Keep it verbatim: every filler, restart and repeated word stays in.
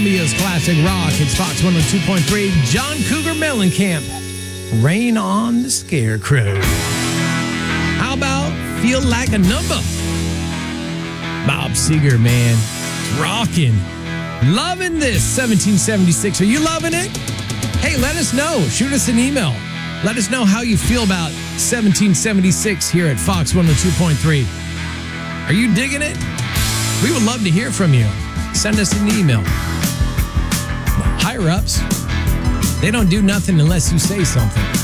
Columbia's classic rock. It's Fox one oh two point three. John Cougar Mellencamp. Rain on the Scarecrow. How about Feel Like a Number? Bob Seger, man. Rocking. Loving this seventeen seventy-six. Are you loving it? Hey, let us know. Shoot us an email. Let us know how you feel about seventeen seventy-six here at Fox one oh two point three. Are you digging it? We would love to hear from you. Send us an email. The higher ups, they don't do nothing unless you say something.